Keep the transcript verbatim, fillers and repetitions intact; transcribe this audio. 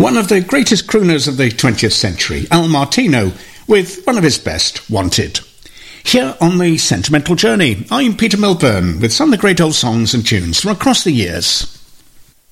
One of the greatest crooners of the twentieth century, Al Martino, with one of his best, Wanted. Here on The Sentimental Journey, I'm Peter Milburn with some of the great old songs and tunes from across the years.